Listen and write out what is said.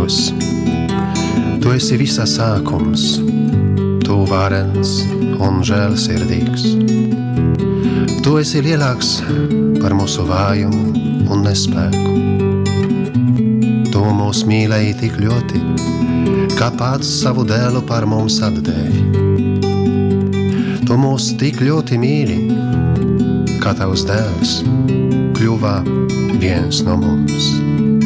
Kungs, Tu esi visa sākums, Tu varens un žēlsirdīgs. Tu esi lielāks par mūsu vājumu un nespēku. Tu mūs mīlēji tik ļoti, kā pats savu dēlu par mums atdevi. Tu mūs tik ļoti mīli, kā Tavs dēls kļuva viens no mums.